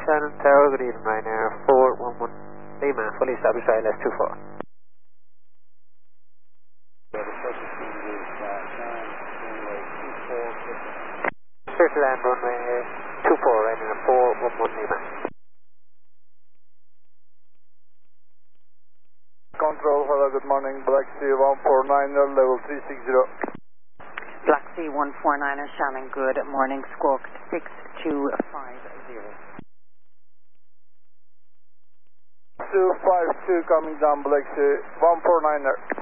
Shannon Tower, good evening, Ryanair 411 Lima, fully established ILS 24. Clear to land runway 24, Ryanair 411 Lima. Control, hello, good morning, Black Sea 149er, level 360. Black Sea 149er, Shannon, good morning, squawk 6250. 252 coming down, Black Sea 149er.